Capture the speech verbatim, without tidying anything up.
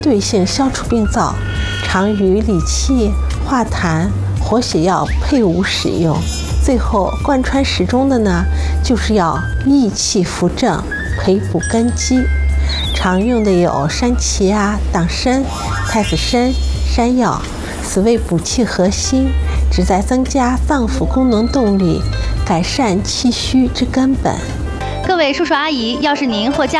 对性消除病灶，常与理气、化痰、活血药配伍使用。最后贯穿始终的呢，就是要益气扶正，培补根基。常用的有山岐啊、党参、太子参、山药，此谓补气和心，旨在增加脏腑功能动力，改善气虚之根本。 各位叔叔阿姨，要是您或家